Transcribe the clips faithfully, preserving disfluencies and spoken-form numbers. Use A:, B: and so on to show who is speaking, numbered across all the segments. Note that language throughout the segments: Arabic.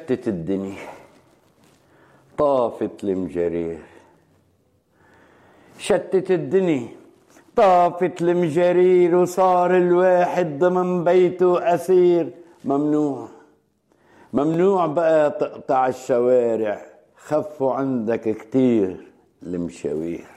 A: شتت الدنيا، طافت المجارير. شتت الدنيا طافت المجارير، وصار الواحد ضمن بيته أسير. ممنوع ممنوع بقى تقطع الشوارع، خفوا عندك كتير المشاوير.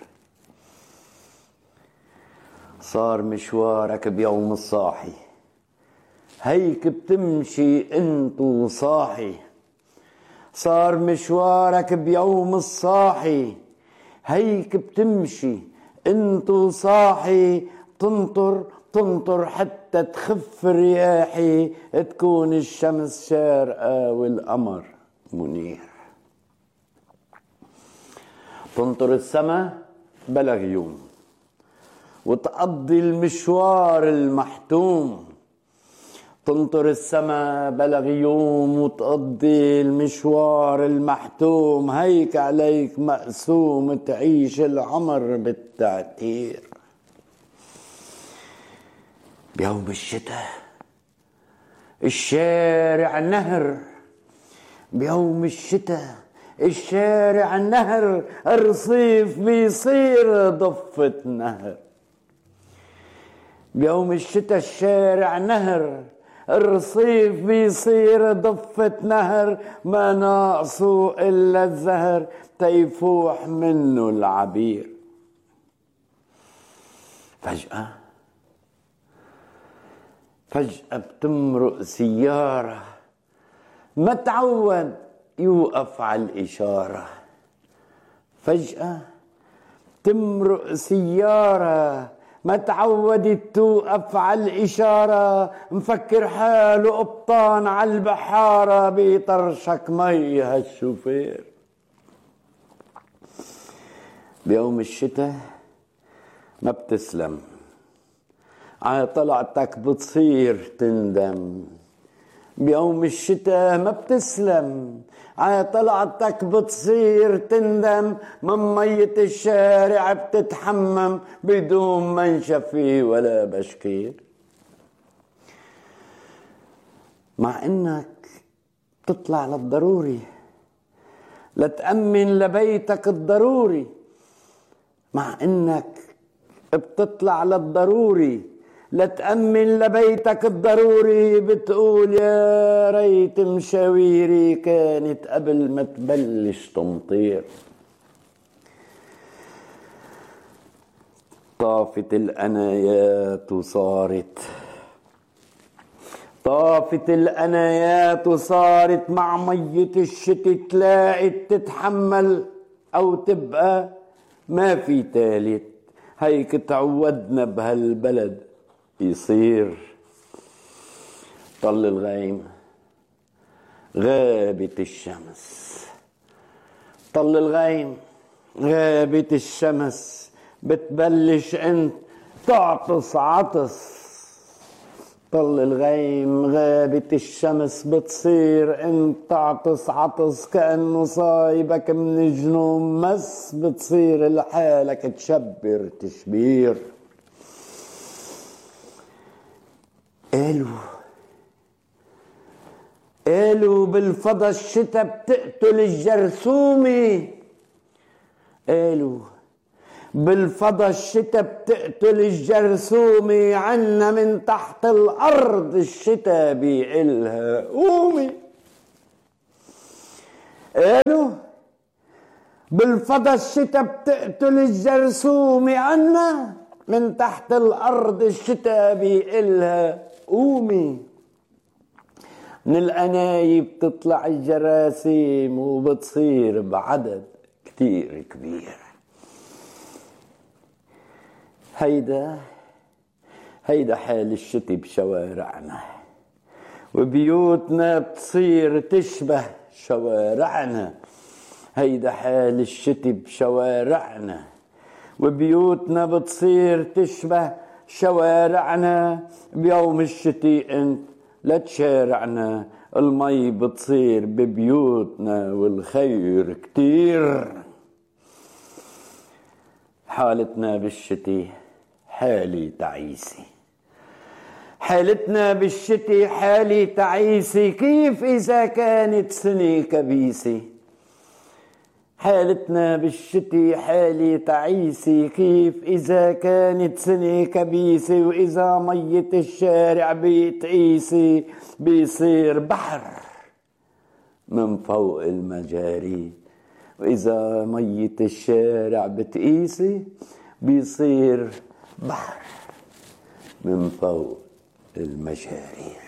A: صار مشوارك بيوم الصاحي، هيك بتمشي انت وصاحي. صار مشوارك بيوم الصاحي، هيك بتمشي انت وصاحي. تنطر تنطر حتى تخف رياحي، تكون الشمس شارقة والقمر منير. تنطر السما بلا غيوم، وتقضي المشوار المحتوم. تنطر السما بلا غيوم، وتقضي المشوار المحتوم. هيك عليك مقسوم تعيش العمر بالتعتير. بيوم الشتاء الشارع نهر، بيوم الشتاء الشارع نهر. الرصيف بيصير ضفة نهر. بيوم الشتاء الشارع نهر، الرصيف بيصير ضفة نهر. ما ناقصه إلا الزهر تيفوح منه العبير. فجأة فجأة بتمرق سيارة، ما تعود يوقف على الإشارة. فجأة تمرق سيارة، ما تعودت توقف على الإشارة. مفكر حاله قبطان على البحارة، بيطرشك مي هالشوفير. بيوم الشتاء ما بتسلم، على طلعتك بتصير تندم. بيوم الشتاء ما بتسلم، على طلعتك بتصير تندم. من مية الشارع بتتحمم، بدون منشفي ولا بشكير. مع انك تطلع للضروري لتأمن لبيتك الضروري. مع انك بتطلع للضروري لتأمن لبيتك الضروري. بتقول يا ريت مشاويري كانت قبل ما تبلش تمطير. طافت الأنايات وصارت طافت الأنايات وصارت مع مية الشتي. تلاقي تتحمل أو تبقى ما في تالت. هيك تعودنا بهالبلد يصير. طل الغيم غابت الشمس، طل الغيم غابت الشمس. بتبلش انت تعطس عطس. طل الغيم غابت الشمس، بتصير انت تعطس عطس. كأنه صايبك من جنون مس، بتصير لحالك تشبر تشبير. قالوا قالوا بالفضا الشتا بتقتل الجرثومي. قالوا بالفضا الشتا بتقتل الجرثومي. عنا من تحت الأرض الشتا بيقلها قومي. قالوا بالفضا الشتا بتقتل الجرثومي. عنا من تحت الأرض الشتا بيقلها قومي. من الأنايب بتطلع الجراثيم، وبتصير بعدد كتير كبير. هيدا هيدا حال الشتي بشوارعنا، وبيوتنا بتصير تشبه شوارعنا. هيدا حال الشتي بشوارعنا، وبيوتنا بتصير تشبه شوارعنا. بيوم الشتي انت لا تشارعنا، المي بتصير ببيوتنا والخير كتير. حالتنا بالشتي حالي تعيسي، حالتنا بالشتي حالي تعيسة، كيف إذا كانت سنة كبيسة؟ حالتنا بالشتي حالي تعيسة، كيف إذا كانت سنة كبيسة؟ وإذا مية الشارع بتقيسي بيصير بحر من فوق المجاري. وإذا مية الشارع بتقيسي بيصير بحر من فوق المجاري.